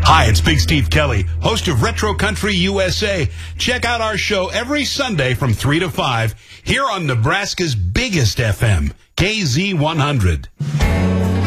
Hi, it's Big Steve Kelly, host of Retro Country USA. Check out our show every Sunday from 3 to 5 here on Nebraska's biggest FM, KZ100.